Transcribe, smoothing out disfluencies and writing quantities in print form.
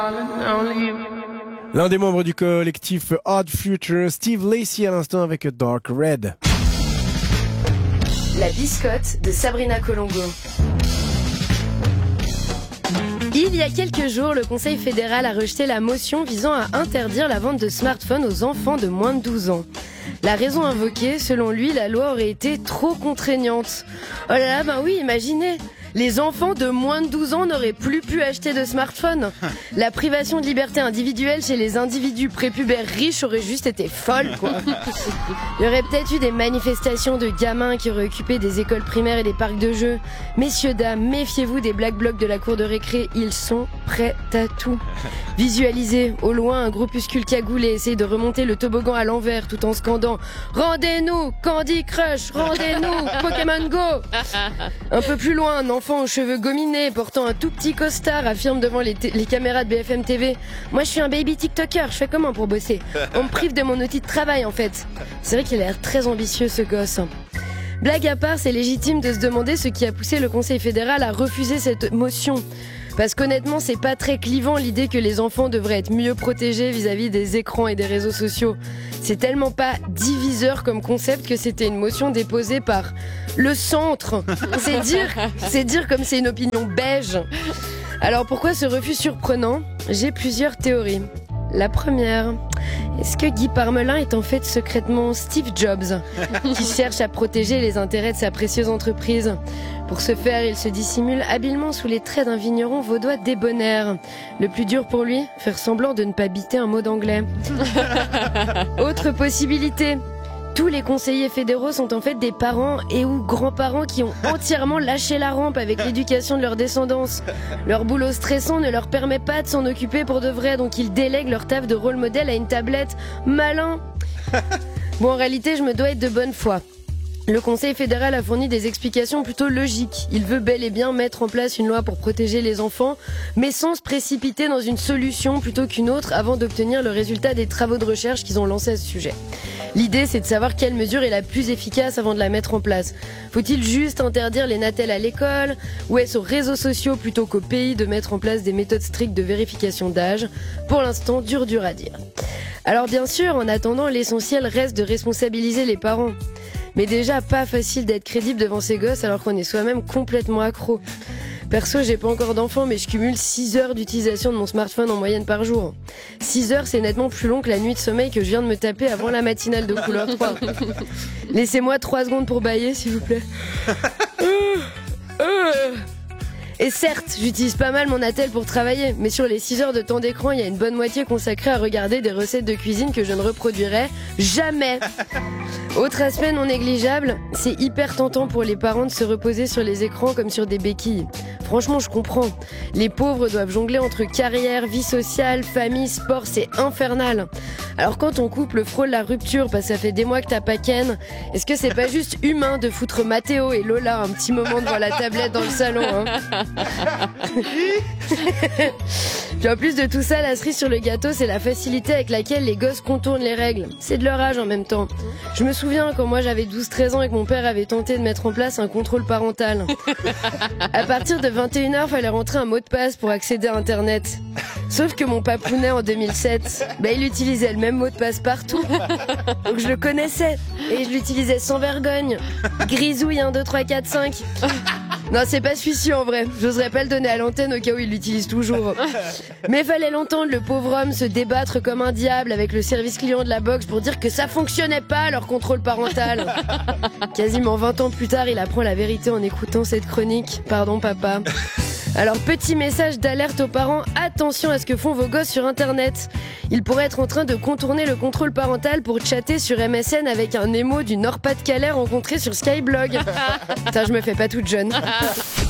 L'un des membres du collectif Odd Future, Steve Lacy à l'instant avec Dark Red. La biscotte de Sabrina Colongo. Il y a quelques jours, le Conseil fédéral a rejeté la motion visant à interdire la vente de smartphones aux enfants de moins de 12 ans. La raison invoquée, selon lui, la loi aurait été trop contraignante. Oh là là, ben oui, imaginez, les enfants de moins de 12 ans n'auraient plus pu acheter de smartphone. La privation de liberté individuelle chez les individus prépubères riches aurait juste été folle, quoi. Il y aurait peut-être eu des manifestations de gamins qui auraient occupé des écoles primaires et des parcs de jeux. Messieurs, dames, méfiez-vous des black blocs de la cour de récré, ils sont prêts à tout. Visualisez, au loin, un groupuscule cagoulé essaye de remonter le toboggan à l'envers tout en scandant « Rendez-nous Candy Crush, rendez-nous Pokémon Go !» Un peu plus loin, un enfant aux cheveux gominés portant un tout petit costard affirme devant les caméras de BFM TV « Moi je suis un baby TikToker, je fais comment pour bosser ? On me prive de mon outil de travail en fait. » C'est vrai qu'il a l'air très ambitieux ce gosse. Blague à part, c'est légitime de se demander ce qui a poussé le Conseil fédéral à refuser cette motion. Parce qu'honnêtement, c'est pas très clivant l'idée que les enfants devraient être mieux protégés vis-à-vis des écrans et des réseaux sociaux. C'est tellement pas diviseur comme concept que c'était une motion déposée par le centre. C'est dire comme c'est une opinion beige. Alors pourquoi ce refus surprenant ? J'ai plusieurs théories. La première, est-ce que Guy Parmelin est en fait secrètement Steve Jobs, qui cherche à protéger les intérêts de sa précieuse entreprise ? Pour ce faire, il se dissimule habilement sous les traits d'un vigneron vaudois débonnaire. Le plus dur pour lui, faire semblant de ne pas biter un mot d'anglais. Autre possibilité, tous les conseillers fédéraux sont en fait des parents et ou grands-parents qui ont entièrement lâché la rampe avec l'éducation de leur descendance. Leur boulot stressant ne leur permet pas de s'en occuper pour de vrai, donc ils délèguent leur taf de rôle modèle à une tablette. Malin. Bon, en réalité, je me dois être de bonne foi. Le Conseil fédéral a fourni des explications plutôt logiques. Il veut bel et bien mettre en place une loi pour protéger les enfants, mais sans se précipiter dans une solution plutôt qu'une autre avant d'obtenir le résultat des travaux de recherche qu'ils ont lancés à ce sujet. L'idée, c'est de savoir quelle mesure est la plus efficace avant de la mettre en place. Faut-il juste interdire les natels à l'école ? Ou est-ce aux réseaux sociaux plutôt qu'au pays de mettre en place des méthodes strictes de vérification d'âge ? Pour l'instant, dur à dire. Alors bien sûr, en attendant, l'essentiel reste de responsabiliser les parents. Mais déjà, pas facile d'être crédible devant ces gosses alors qu'on est soi-même complètement accro. Perso, j'ai pas encore d'enfant, mais je cumule 6 heures d'utilisation de mon smartphone en moyenne par jour. 6 heures, c'est nettement plus long que la nuit de sommeil que je viens de me taper avant la matinale de couleur 3. Laissez-moi 3 secondes pour bâiller, s'il vous plaît. Et certes, j'utilise pas mal mon attel pour travailler, mais sur les 6 heures de temps d'écran, il y a une bonne moitié consacrée à regarder des recettes de cuisine que je ne reproduirai jamais. Autre aspect non négligeable, c'est hyper tentant pour les parents de se reposer sur les écrans comme sur des béquilles. Franchement, je comprends. Les pauvres doivent jongler entre carrière, vie sociale, famille, sport, c'est infernal. Alors quand ton couple frôle la rupture parce que ça fait des mois que t'as pas ken, est-ce que c'est pas juste humain de foutre Mathéo et Lola un petit moment devant la tablette dans le salon, hein? Puis en plus de tout ça, la cerise sur le gâteau, c'est la facilité avec laquelle les gosses contournent les règles. C'est de leur âge en même temps. Je me souviens quand moi j'avais 12-13 ans et que mon père avait tenté de mettre en place un contrôle parental. À partir de 21h, fallait rentrer un mot de passe pour accéder à Internet. Sauf que mon papounet en 2007, il utilisait le même mot de passe partout. Donc je le connaissais et je l'utilisais sans vergogne. Grisouille 1, 2, 3, 4, 5. Non, c'est pas celui-ci en vrai. J'oserais pas le donner à l'antenne au cas où il l'utilise toujours. Mais fallait l'entendre, le pauvre homme, se débattre comme un diable avec le service client de la box pour dire que ça fonctionnait pas, leur contrôle parental. Quasiment 20 ans plus tard, il apprend la vérité en écoutant cette chronique. Pardon, papa. Alors, petit message d'alerte aux parents, attention à ce que font vos gosses sur Internet. Ils pourraient être en train de contourner le contrôle parental pour chatter sur MSN avec un émo du Nord-Pas-de-Calais rencontré sur Skyblog. Putain, je me fais pas toute jeune.